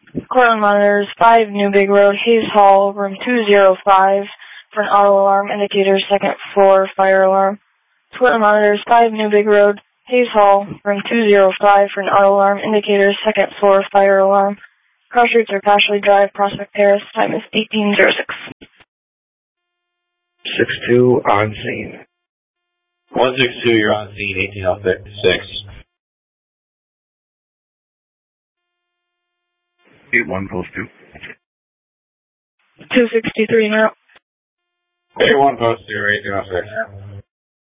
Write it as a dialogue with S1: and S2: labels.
S1: Cortland monitors 5 New Big Road, Hayes Hall, room 205 for an auto alarm indicator, second floor fire alarm. Cortland monitors 5 New Big Road, Hayes Hall, room 205 for an auto alarm indicator, second floor fire alarm. Cross routes are Pashley Drive, Prospect Terrace, time is 1806.
S2: 62 on scene.
S3: 162, you're on scene, 1806.
S2: 81 post 2.
S1: 263 now.
S3: 81 post 2, 1806.